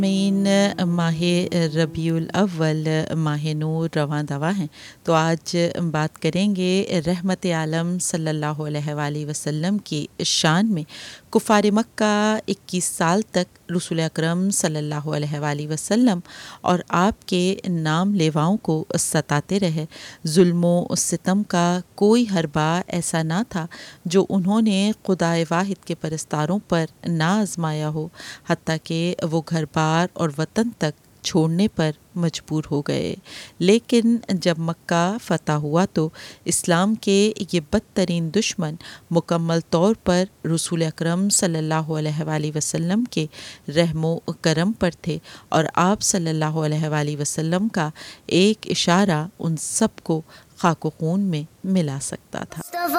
Mean माह रबीउल अव्वल माह नूर रवां दवा हैं। तो आज बात करेंगे रहमत आलम सल्लल्लाहु अलैहि वसल्लम की शान में। कुफ़ार मक्का 21 साल तक रसूल अकरम सल्लल्लाहु अलैहि वसल्लम और आपके नाम लेवाओं को सताते रहे। जुल्मो सितम का कोई हरबा ऐसा ना था जो उन्होंने खुदाए वाहिद के परस्तारों पर ना आजमाया हो, हत्ता कि वो घर बार और वतन तक छोड़ने पर मजबूर हो गए। लेकिन जब मक्का फ़तह हुआ तो इस्लाम के ये बदतरीन दुश्मन मुकम्मल तौर पर रसूल अकरम सल्लल्लाहु अलैहि वसल्लम के रहमो करम पर थे और आप सल्लल्लाहु अलैहि वसल्लम का एक इशारा उन सबको खाको खून में मिला सकता था।